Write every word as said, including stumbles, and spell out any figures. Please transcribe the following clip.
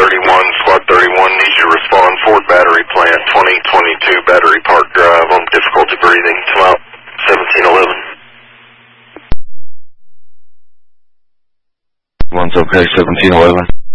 thirty-one, Squad thirty-one needs you to respond. Ford Battery Plant, twenty twenty-two Battery Park Drive on difficulty breathing. Come out, seventeen eleven. One's okay, seventeen eleven.